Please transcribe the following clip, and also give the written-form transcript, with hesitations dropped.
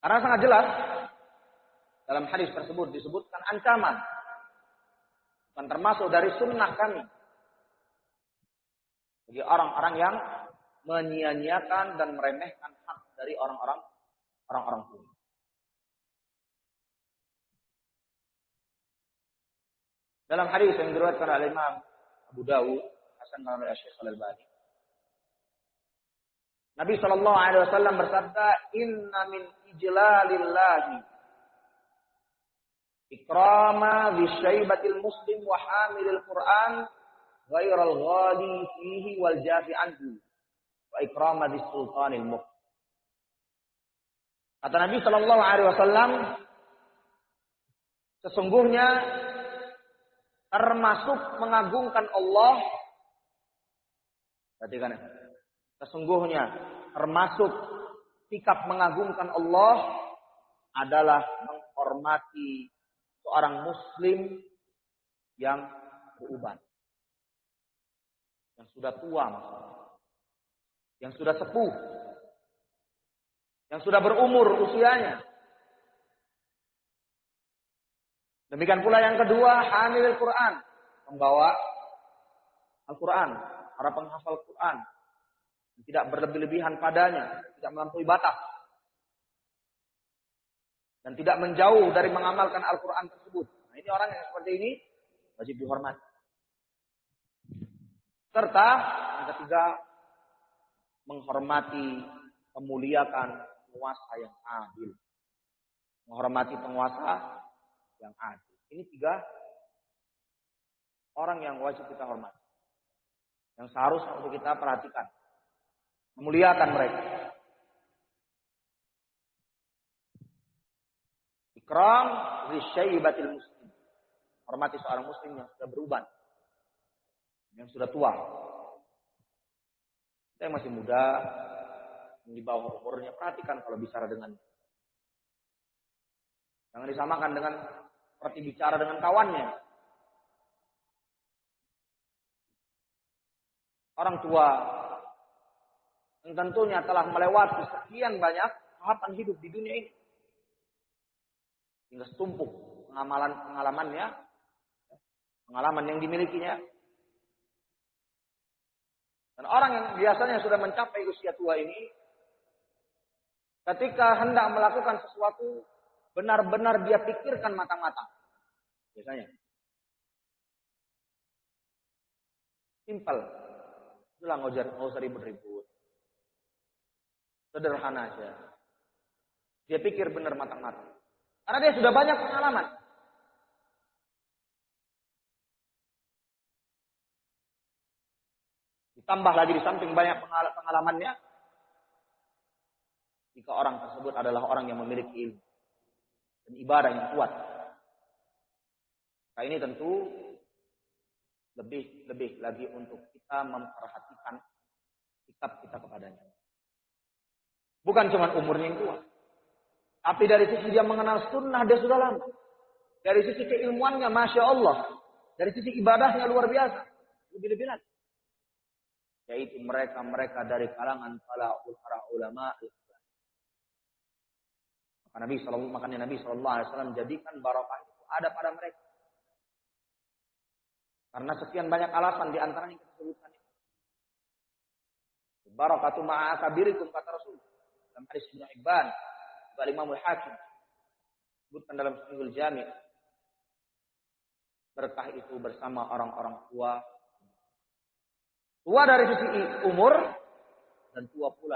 Karena sangat jelas dalam hadis tersebut disebutkan ancaman. Bukan termasuk dari sunnah kami. Bagi orang-orang yang menyia-nyiakan dan meremehkan hak dari orang-orang tua. Dalam hadis yang diriwayatkan oleh Imam Abu Dawud, Hasan oleh Syekh Al-Albani, Nabi sallallahu alaihi wasallam bersabda, "Inna min ijlalillahi ikrama bisyaibatil muslim wa hamilil Qur'an ghairal ghali fihi wal jafi anhu wa ikrama bis sultanil muqt." Kata Nabi sallallahu alaihi wasallam, sesungguhnya termasuk mengagungkan Allah. Perhatikan ya. Sesungguhnya termasuk sikap mengagungkan Allah adalah menghormati seorang muslim yang beruban. Yang sudah tua maksudnya. Yang sudah sepuh. Yang sudah berumur usianya. Demikian pula yang kedua, hamilul Quran, membawa Al-Quran, para penghafal Quran, tidak berlebih-lebihan padanya, tidak melampaui batas, dan tidak menjauh dari mengamalkan Al-Quran tersebut. Nah, ini orang yang seperti ini wajib dihormati. Serta yang ketiga, menghormati, memuliakan penguasa yang adil, menghormati penguasa yang adil. Ini 3 orang yang wajib kita hormati. Yang seharusnya untuk kita perhatikan. Memuliakan mereka. Ikram lisyaibatil muslim. Hormati seorang muslim yang sudah beruban. Yang sudah tua. Kita yang masih muda, yang di bawah umurnya, perhatikan kalau bicara dengannya. Jangan disamakan dengan seperti bicara dengan kawannya. Orang tua yang tentunya telah melewati sekian banyak tahapan hidup di dunia ini. Hingga setumpuk pengalamannya, pengalaman yang dimilikinya. Dan orang yang biasanya sudah mencapai usia tua ini, ketika hendak melakukan sesuatu, benar-benar dia pikirkan matang-matang. Biasanya. Simpel. Itulah nggak usah ribut-ribut. Sederhana aja. Dia pikir benar matang-matang. Karena dia sudah banyak pengalaman. Ditambah lagi di samping banyak pengalamannya, jika orang tersebut adalah orang yang memiliki ilmu dan ibadah yang kuat. Nah, ini tentu lebih lagi untuk kita memperhatikan sikap kita kepadanya. Bukan cuma umurnya yang tua, tapi dari sisi dia mengenal sunnah dia sudah lama. Dari sisi keilmuannya, masya Allah. Dari sisi ibadahnya luar biasa. Lebih-lebih lagi. Yaitu mereka dari kalangan para ulama. Makanya Nabi SAW jadikan barokah itu ada pada mereka. Karena sekian banyak alasan di antaranya kita sebutkan ini. Barakatu ma'akabirikum kata Rasul. Dalam hadis Ibnu Hibban, Imam Al-Hakim sebutkan dalam Sahihul Jami'. Berkah itu bersama orang-orang tua. Tua dari sisi umur dan tua pula